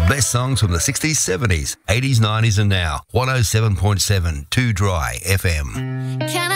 best songs from the 60s, 70s, 80s, 90s and now. 107.7 Too Dry FM. Can